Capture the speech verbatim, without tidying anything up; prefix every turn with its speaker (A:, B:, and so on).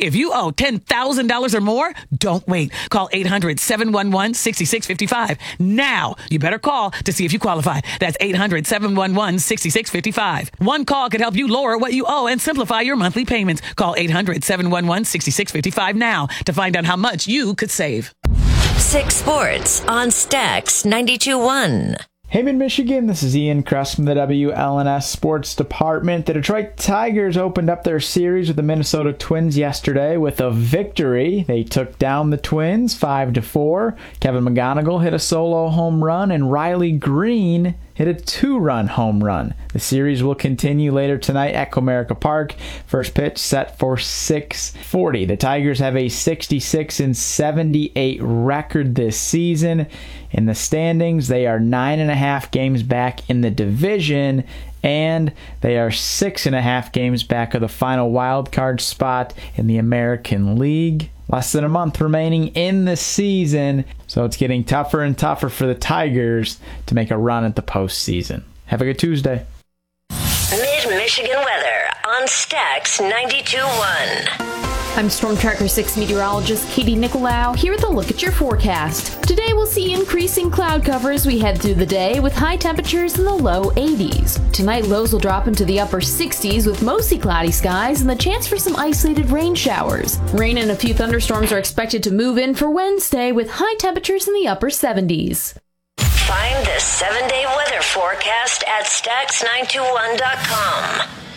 A: If you owe ten thousand dollars or more, don't wait. Call eight hundred, seven one one, six six five five. Now, you better call to see if you qualify. That's eight hundred, seven one one, six six five five. One call could help you lower what you owe and simplify your monthly payments. Call eight hundred, seven one one, six six five five now to find out how much you could save.
B: Six Sports on Stax ninety-two point one.
C: Hey, Mid-Michigan, this is Ian Kress from the W L N S Sports Department. The Detroit Tigers opened up their series with the Minnesota Twins yesterday with a victory. They took down the Twins five to four. Kevin McGonigal hit a solo home run, and Riley Green hit a two-run home run. The series will continue later tonight at Comerica Park. First pitch set for six forty. The Tigers have a sixty-six and seventy-eight record this season. In the standings, they are nine and a half games back in the division, and they are six and a half games back of the final wild card spot in the American League. Less than a month remaining in the season, so it's getting tougher and tougher for the Tigers to make a run at the postseason. Have a good Tuesday.
B: Mid-Michigan weather on Stax ninety-two point one.
D: I'm Storm Tracker six meteorologist Katie Nicolau here with a look at your forecast. Today we'll see increasing cloud cover as we head through the day with high temperatures in the low eighties. Tonight lows will drop into the upper sixties with mostly cloudy skies and the chance for some isolated rain showers. Rain and a few thunderstorms are expected to move in for Wednesday with high temperatures in the upper seventies.
B: Find the seven-day weather forecast at Stax nine two one dot com.